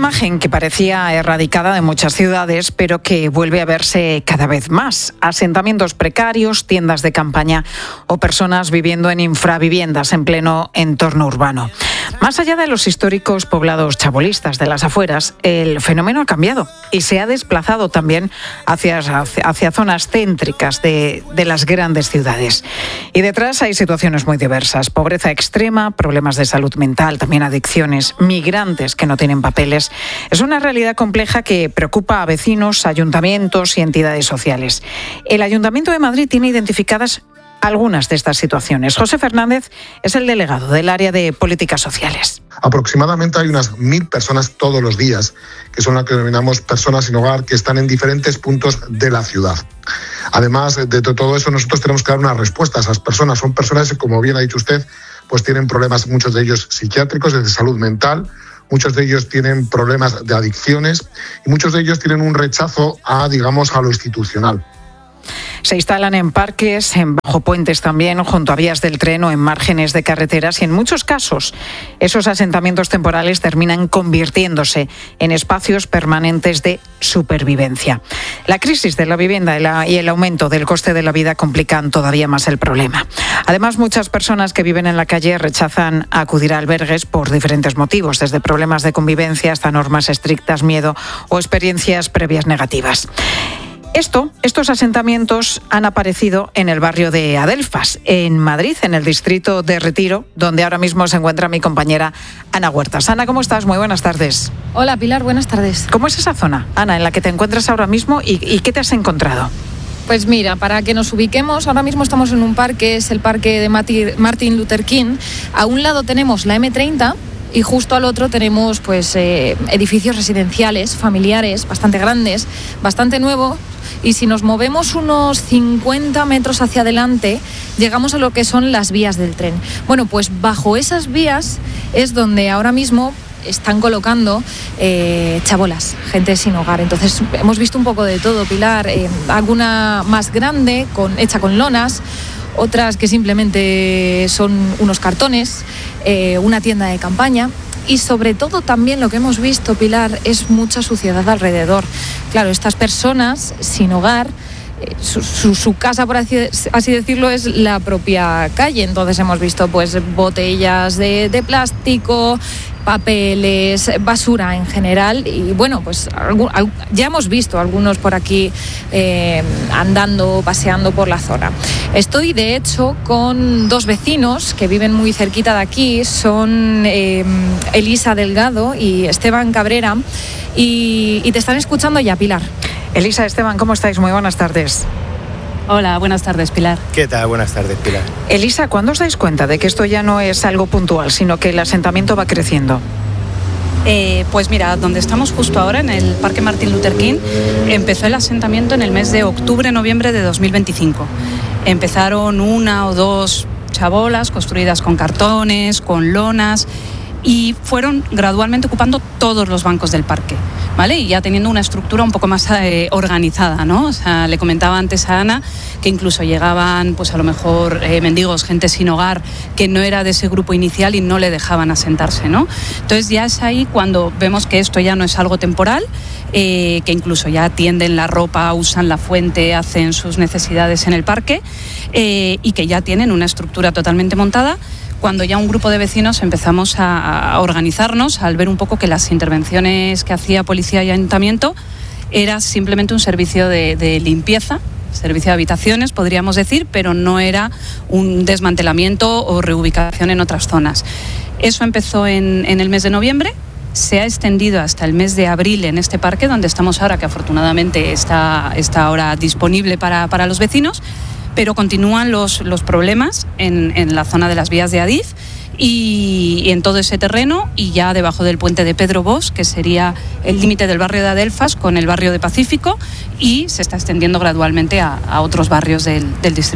imagen que parecía erradicada de muchas ciudades, pero que vuelve a verse cada vez más. Asentamientos precarios, tiendas de campaña o personas viviendo en infraviviendas en pleno entorno urbano. Más allá de los históricos poblados chabolistas de las afueras, el fenómeno ha cambiado y se ha desplazado también hacia zonas céntricas de las grandes ciudades. Y detrás hay situaciones muy diversas: pobreza extrema, problemas de salud mental, también adicciones, migrantes que no tienen papeles. Es una realidad compleja que preocupa a vecinos, ayuntamientos y entidades sociales. El Ayuntamiento de Madrid tiene identificadas algunas de estas situaciones. José Fernández es el delegado del área de políticas sociales. Aproximadamente hay unas 1.000 personas todos los días, que son las que denominamos personas sin hogar, que están en diferentes puntos de la ciudad. Además de todo eso, nosotros tenemos que dar una respuesta a esas personas. Son personas que, como bien ha dicho usted, pues tienen problemas, muchos de ellos psiquiátricos, de salud mental. Muchos de ellos tienen problemas de adicciones y muchos de ellos tienen un rechazo a lo institucional. Se instalan en parques, bajo puentes también, junto a vías del tren o en márgenes de carreteras, y en muchos casos esos asentamientos temporales terminan convirtiéndose en espacios permanentes de supervivencia. La crisis de la vivienda y el aumento del coste de la vida complican todavía más el problema. Además, muchas personas que viven en la calle rechazan acudir a albergues por diferentes motivos, desde problemas de convivencia hasta normas estrictas, miedo o experiencias previas negativas. Estos asentamientos han aparecido en el barrio de Adelfas, en Madrid, en el distrito de Retiro, donde ahora mismo se encuentra mi compañera Ana Huertas. Ana, ¿cómo estás? Muy buenas tardes. Hola, Pilar, buenas tardes. ¿Cómo es esa zona, Ana, en la que te encuentras ahora mismo y qué te has encontrado? Pues mira, para que nos ubiquemos, ahora mismo estamos en un parque, es el parque de Martin Luther King. A un lado tenemos la M30 y justo al otro tenemos edificios residenciales, familiares, bastante grandes, bastante nuevos. Y si nos movemos unos 50 metros hacia adelante, llegamos a lo que son las vías del tren. Bueno, pues bajo esas vías es donde ahora mismo están colocando chabolas, gente sin hogar. Entonces hemos visto un poco de todo, Pilar. Alguna más grande, hecha con lonas, otras que simplemente son unos cartones, una tienda de campaña. Y sobre todo también lo que hemos visto, Pilar, es mucha suciedad alrededor. Claro, estas personas sin hogar, su casa, por así decirlo, es la propia calle. Entonces hemos visto botellas de plástico, papeles, basura en general. Y bueno, ya hemos visto algunos por aquí andando, paseando por la zona. Estoy, de hecho, con dos vecinos que viven muy cerquita de aquí. Son Elisa Delgado y Esteban Cabrera. Y te están escuchando ya, Pilar. Elisa, Esteban, ¿cómo estáis? Muy buenas tardes. Hola, buenas tardes, Pilar. ¿Qué tal? Buenas tardes, Pilar. Elisa, ¿cuándo os dais cuenta de que esto ya no es algo puntual, sino que el asentamiento va creciendo? Pues mira, donde estamos justo ahora, en el Parque Martin Luther King, empezó el asentamiento en el mes de octubre-noviembre de 2025. Empezaron una o dos chabolas construidas con cartones, con lonas, y fueron gradualmente ocupando todos los bancos del parque, ¿vale? Y ya teniendo una estructura un poco más organizada, ¿no? O sea, le comentaba antes a Ana que incluso llegaban, a lo mejor mendigos, gente sin hogar, que no era de ese grupo inicial y no le dejaban asentarse, ¿no? Entonces ya es ahí cuando vemos que esto ya no es algo temporal, que incluso ya tienden la ropa, usan la fuente, hacen sus necesidades en el parque, y que ya tienen una estructura totalmente montada, cuando ya un grupo de vecinos empezamos a organizarnos al ver un poco que las intervenciones que hacía policía y ayuntamiento era simplemente un servicio de limpieza, servicio de habitaciones, podríamos decir, pero no era un desmantelamiento o reubicación en otras zonas. Eso empezó en el mes de noviembre, se ha extendido hasta el mes de abril en este parque, donde estamos ahora, que afortunadamente está ahora disponible para los vecinos, pero continúan los problemas en la zona de las vías de Adif y en todo ese terreno, y ya debajo del puente de Pedro Bosch, que sería el límite del barrio de Adelfas con el barrio de Pacífico, y se está extendiendo gradualmente a otros barrios del distrito.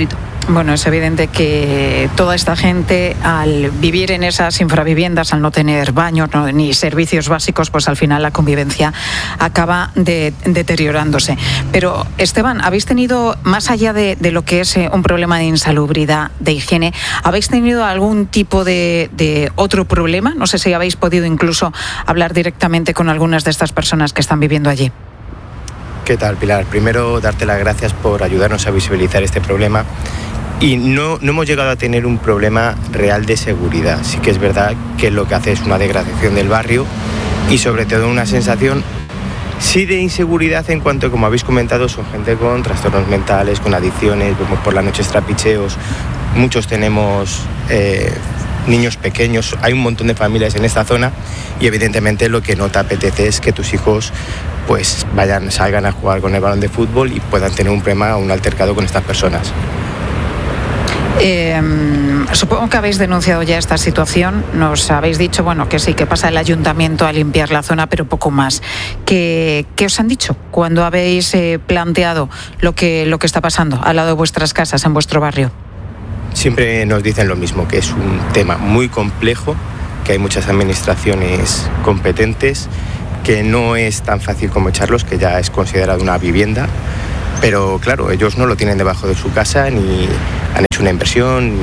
Bueno, es evidente que toda esta gente, al vivir en esas infraviviendas, al no tener baños ni servicios básicos, pues al final la convivencia acaba deteriorándose. Pero, Esteban, ¿habéis tenido, más allá de lo que es un problema de insalubridad, de higiene, habéis tenido algún tipo de otro problema? No sé si habéis podido incluso hablar directamente con algunas de estas personas que están viviendo allí. ¿Qué tal, Pilar? Primero, darte las gracias por ayudarnos a visibilizar este problema. Y no hemos llegado a tener un problema real de seguridad. Sí que es verdad que lo que hace es una degradación del barrio y sobre todo una sensación sí de inseguridad en cuanto, como habéis comentado, son gente con trastornos mentales, con adicciones, vemos por la noche trapicheos, muchos tenemos niños pequeños, hay un montón de familias en esta zona y evidentemente lo que no te apetece es que tus hijos pues salgan a jugar con el balón de fútbol y puedan tener un problema o un altercado con estas personas. Supongo que habéis denunciado ya esta situación. Nos habéis dicho, bueno, que sí, que pasa el ayuntamiento a limpiar la zona, pero poco más. ¿Qué os han dicho cuando habéis planteado lo que está pasando al lado de vuestras casas, en vuestro barrio? Siempre nos dicen lo mismo, que es un tema muy complejo, que hay muchas administraciones competentes, que no es tan fácil como echarlos, que ya es considerado una vivienda. Pero claro, ellos no lo tienen debajo de su casa, ni han hecho una inversión,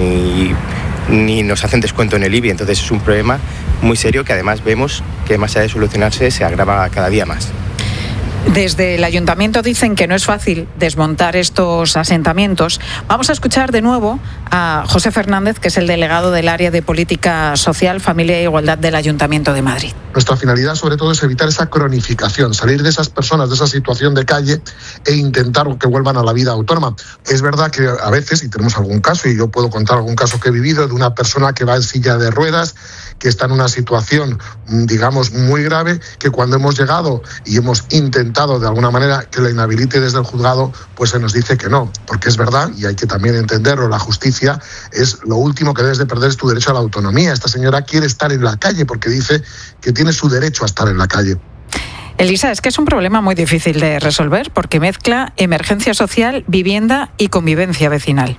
ni nos hacen descuento en el IBI. Entonces es un problema muy serio que además vemos que más allá de solucionarse se agrava cada día más. Desde el ayuntamiento dicen que no es fácil desmontar estos asentamientos. Vamos a escuchar de nuevo a José Fernández, que es el delegado del área de Política Social, Familia e Igualdad del Ayuntamiento de Madrid. Nuestra finalidad sobre todo es evitar esa cronificación, salir de esas personas, de esa situación de calle e intentar que vuelvan a la vida autónoma. Es verdad que a veces, y tenemos algún caso, y yo puedo contar algún caso que he vivido, de una persona que va en silla de ruedas, que está en una situación, digamos, muy grave, que cuando hemos llegado y hemos intentado de alguna manera que la inhabilite desde el juzgado, pues se nos dice que no, porque es verdad, y hay que también entenderlo, la justicia es lo último que debes de perder, es tu derecho a la autonomía. Esta señora quiere estar en la calle porque dice que tiene su derecho a estar en la calle. Elisa, es que es un problema muy difícil de resolver porque mezcla emergencia social, vivienda y convivencia vecinal.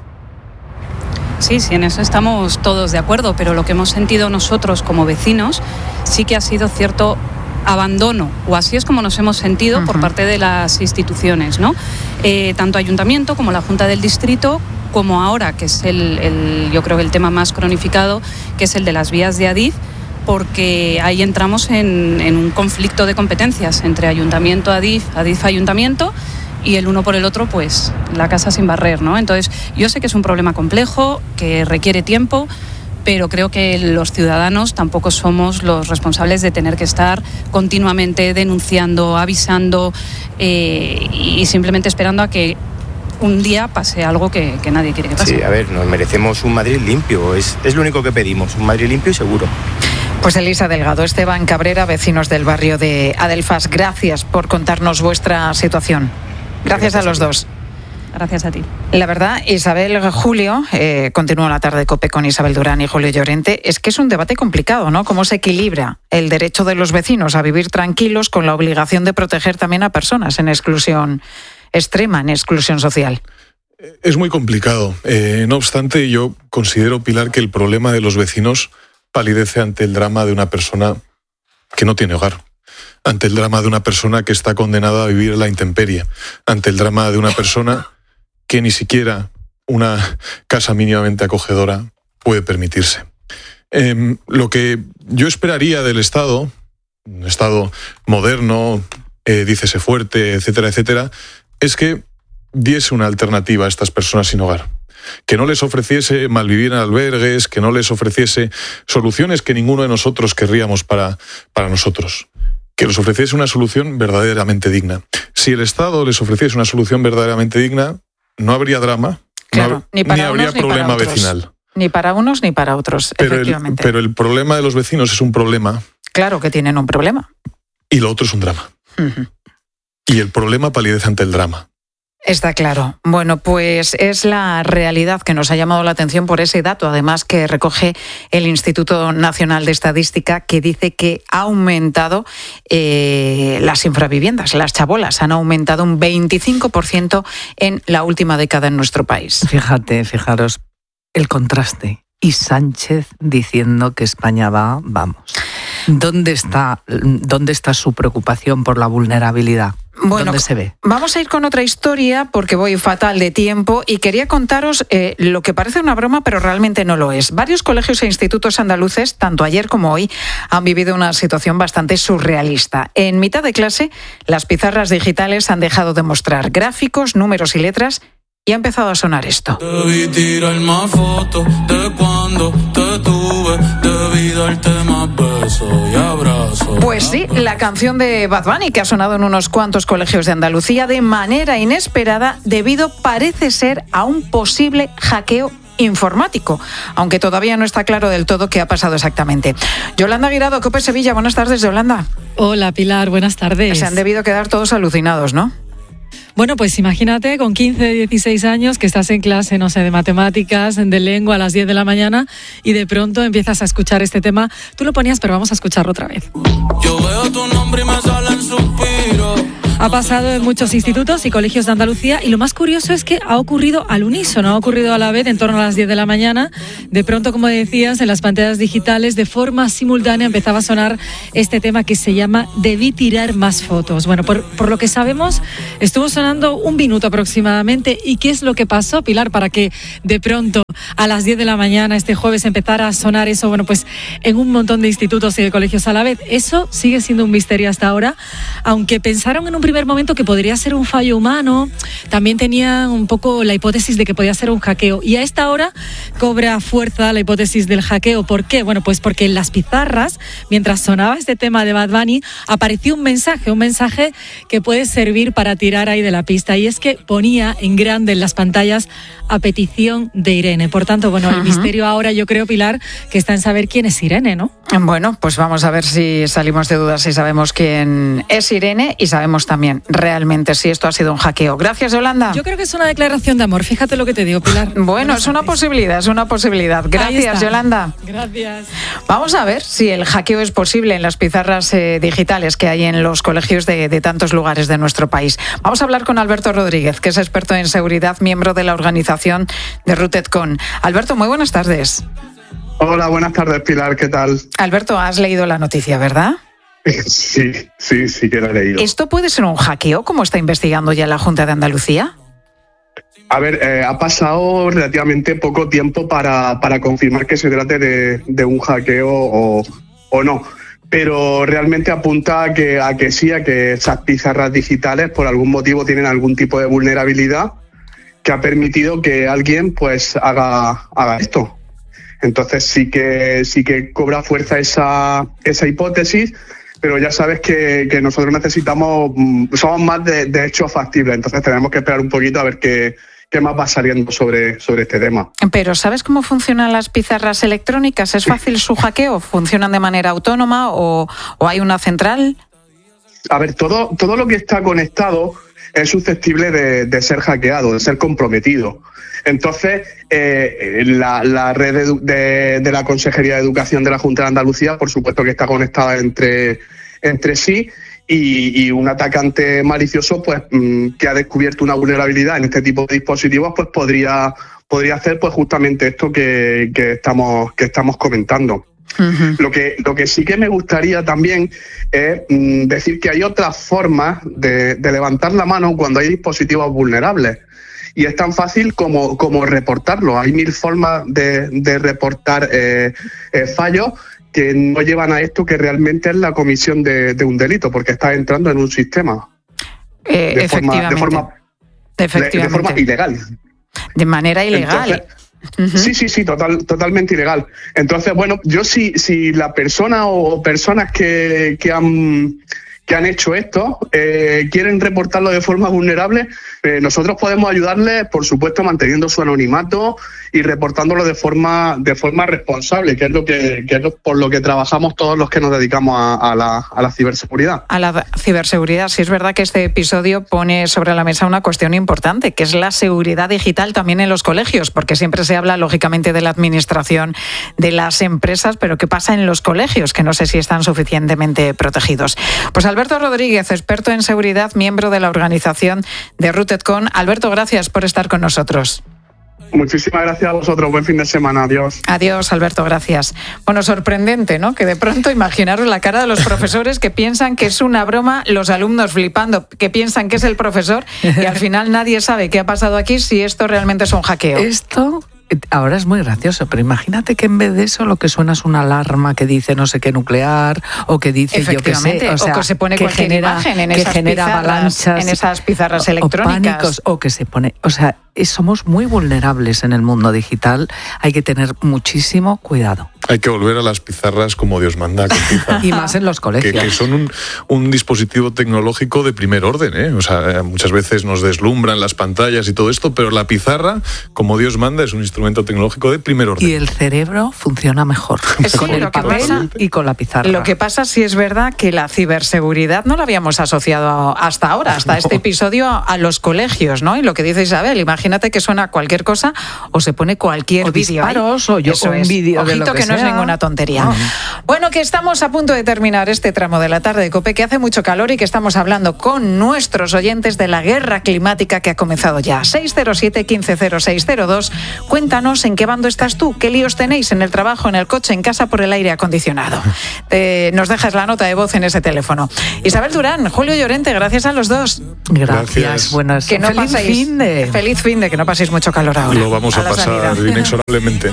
Sí, en eso estamos todos de acuerdo, pero lo que hemos sentido nosotros como vecinos sí que ha sido cierto abandono, o así es como nos hemos sentido por parte de las instituciones, ¿no? Tanto ayuntamiento como la Junta del Distrito, como ahora, que es yo creo que el tema más cronificado, que es el de las vías de Adif, porque ahí entramos en un conflicto de competencias entre ayuntamiento, Adif, ayuntamiento, y el uno por el otro, pues la casa sin barrer, ¿no? Entonces, yo sé que es un problema complejo, que requiere tiempo, pero creo que los ciudadanos tampoco somos los responsables de tener que estar continuamente denunciando, avisando y simplemente esperando a que un día pase algo que nadie quiere que pase. Sí, a ver, nos merecemos un Madrid limpio, es lo único que pedimos, un Madrid limpio y seguro. Pues Elisa Delgado, Esteban Cabrera, vecinos del barrio de Adelfas, gracias por contarnos vuestra situación. Gracias a los dos. Gracias a ti. La verdad, Isabel, Julio, continúa la tarde de COPE con Isabel Durán y Julio Llorente, es que es un debate complicado, ¿no? ¿Cómo se equilibra el derecho de los vecinos a vivir tranquilos con la obligación de proteger también a personas en exclusión extrema, en exclusión social? Es muy complicado. No obstante, yo considero, Pilar, que el problema de los vecinos palidece ante el drama de una persona que no tiene hogar, ante el drama de una persona que está condenada a vivir en la intemperie, ante el drama de una persona que ni siquiera una casa mínimamente acogedora puede permitirse. Lo que yo esperaría del Estado, un Estado moderno, dícese fuerte, etcétera, etcétera, es que diese una alternativa a estas personas sin hogar. Que no les ofreciese malvivir en albergues, que no les ofreciese soluciones que ninguno de nosotros querríamos para nosotros. Que les ofreciese una solución verdaderamente digna. Si el Estado les ofreciese una solución verdaderamente digna, no habría drama, claro, ni habría problema vecinal. Ni para unos ni para otros, efectivamente. Pero el problema de los vecinos es un problema. Claro que tienen un problema. Y lo otro es un drama. Uh-huh. Y el problema palidece ante el drama. Está claro. Bueno, pues es la realidad que nos ha llamado la atención por ese dato, además que recoge el Instituto Nacional de Estadística, que dice que ha aumentado las infraviviendas, las chabolas, han aumentado un 25% en la última década en nuestro país. Fijaros, el contraste. Y Sánchez diciendo que España vamos. ¿Dónde está su preocupación por la vulnerabilidad? Bueno, ¿dónde se ve? Vamos a ir con otra historia porque voy fatal de tiempo y quería contaros lo que parece una broma, pero realmente no lo es. Varios colegios e institutos andaluces, tanto ayer como hoy, han vivido una situación bastante surrealista. En mitad de clase, las pizarras digitales han dejado de mostrar gráficos, números y letras y ha empezado a sonar esto. Debí tirar más fotos de cuando te tuve, debí darte más besos y abrazos. Pues sí, la canción de Bad Bunny que ha sonado en unos cuantos colegios de Andalucía de manera inesperada debido, parece ser, a un posible hackeo informático, aunque todavía no está claro del todo qué ha pasado exactamente. Yolanda Guirado, COPE Sevilla, buenas tardes, Yolanda. Hola, Pilar, buenas tardes. Se han debido quedar todos alucinados, ¿no? Bueno, pues imagínate con 15, 16 años que estás en clase, no sé, de matemáticas, de lengua a las 10 de la mañana y de pronto empiezas a escuchar este tema. Tú lo ponías, pero vamos a escucharlo otra vez. Yo veo tu nombre y me salen suspiros. Ha pasado en muchos institutos y colegios de Andalucía y lo más curioso es que ha ocurrido al unísono, ha ocurrido a la vez en torno a las 10 de la mañana. De pronto, como decías, en las pantallas digitales de forma simultánea empezaba a sonar este tema que se llama Debí tirar más fotos. Bueno, por lo que sabemos, estuvo sonando un minuto aproximadamente. ¿Y qué es lo que pasó, Pilar, para que de pronto a las 10 de la mañana este jueves empezara a sonar eso? Bueno, pues en un montón de institutos y de colegios a la vez. Eso sigue siendo un misterio hasta ahora, aunque pensaron en un primer momento que podría ser un fallo humano, también tenían un poco la hipótesis de que podía ser un hackeo. Y a esta hora cobra fuerza la hipótesis del hackeo. ¿Por qué? Bueno, pues porque en las pizarras, mientras sonaba este tema de Bad Bunny, apareció un mensaje que puede servir para tirar ahí de la pista. Y es que ponía en grande en las pantallas a petición de Irene. Por tanto, bueno, el misterio ahora yo creo, Pilar, que está en saber quién es Irene, ¿no? Bueno, pues vamos a ver si salimos de dudas y sabemos quién es Irene y sabemos también realmente si esto ha sido un hackeo. Gracias, Yolanda. Yo creo que es una declaración de amor. Fíjate lo que te digo, Pilar. Bueno, es una posibilidad. Gracias, Yolanda. Gracias. Vamos a ver si el hackeo es posible en las pizarras digitales que hay en los colegios de tantos lugares de nuestro país. Vamos a hablar con Alberto Rodríguez, que es experto en seguridad, miembro de la organización de RootedCon. Alberto, muy buenas tardes. Hola, buenas tardes, Pilar, ¿qué tal? Alberto, has leído la noticia, ¿verdad? Sí que lo he leído. ¿Esto puede ser un hackeo, como está investigando ya la Junta de Andalucía? A ver, ha pasado relativamente poco tiempo para confirmar que se trate de un hackeo o no. Pero realmente apunta a que sí, a que esas pizarras digitales por algún motivo tienen algún tipo de vulnerabilidad que ha permitido que alguien pues haga esto. Entonces sí que cobra fuerza esa hipótesis, pero ya sabes que nosotros somos más de hechos factibles, entonces tenemos que esperar un poquito a ver qué más va saliendo sobre este tema. Pero ¿sabes cómo funcionan las pizarras electrónicas? ¿Es fácil su hackeo? ¿Funcionan de manera autónoma o hay una central? A ver, todo lo que está conectado es susceptible de ser hackeado, de ser comprometido. Entonces, la red de la Consejería de Educación de la Junta de Andalucía, por supuesto que está conectada entre sí, y un atacante malicioso pues que ha descubierto una vulnerabilidad en este tipo de dispositivos pues podría hacer pues justamente esto que estamos comentando. Uh-huh. Lo que sí que me gustaría también es decir que hay otras formas de levantar la mano cuando hay dispositivos vulnerables. Y es tan fácil como reportarlo. Hay 1000 formas de reportar fallos que no llevan a esto, que realmente es la comisión de un delito, porque estás entrando en un sistema de forma ilegal. De manera ilegal. Entonces, sí, totalmente ilegal. Entonces, bueno, yo si la persona o personas que que han hecho esto, quieren reportarlo de forma vulnerable, nosotros podemos ayudarles, por supuesto, manteniendo su anonimato y reportándolo de forma responsable, que es por lo que trabajamos todos los que nos dedicamos a la ciberseguridad. A la ciberseguridad, sí es verdad que este episodio pone sobre la mesa una cuestión importante, que es la seguridad digital también en los colegios, porque siempre se habla, lógicamente, de la administración de las empresas, pero ¿qué pasa en los colegios? Que no sé si están suficientemente protegidos. Pues Alberto Rodríguez, experto en seguridad, miembro de la organización de RootedCon. Alberto, gracias por estar con nosotros. Muchísimas gracias a vosotros. Buen fin de semana. Adiós. Adiós, Alberto, gracias. Bueno, sorprendente, ¿no? Que de pronto imaginaros la cara de los profesores que piensan que es una broma, los alumnos flipando, que piensan que es el profesor y al final nadie sabe qué ha pasado aquí, si esto realmente es un hackeo. Esto ahora es muy gracioso, pero imagínate que en vez de eso lo que suena es una alarma que dice no sé qué nuclear o que dice yo qué sé, o que se pone que cualquier imagen en esas avalanchas, en esas pizarras electrónicas, o pánicos, o que se pone, o sea, somos muy vulnerables en el mundo digital, hay que tener muchísimo cuidado. Hay que volver a las pizarras como Dios manda. Y más en los colegios. Que son un dispositivo tecnológico de primer orden, ¿eh? O sea, muchas veces nos deslumbran las pantallas y todo esto, pero la pizarra, como Dios manda, es un instrumento tecnológico de primer orden. Y el cerebro funciona mejor con el papel y con la pizarra. Lo que pasa sí es verdad que la ciberseguridad no la habíamos asociado hasta ahora, hasta este episodio, a los colegios, ¿no? Y lo que dice Isabel, imagínate que suena cualquier cosa o se pone cualquier vídeo. Disparos o un vídeo de lo que no es ninguna tontería. Bueno, que estamos a punto de terminar este tramo de la tarde de COPE, que hace mucho calor y que estamos hablando con nuestros oyentes de la guerra climática que ha comenzado ya. 607-150602. Cuéntanos en qué bando estás tú, qué líos tenéis en el trabajo, en el coche, en casa por el aire acondicionado. Nos dejas la nota de voz en ese teléfono. Isabel Durán, Julio Llorente, gracias a los dos. Gracias. Buenas. Que no feliz fin de que no paséis mucho calor ahora. Lo vamos a pasar inexorablemente.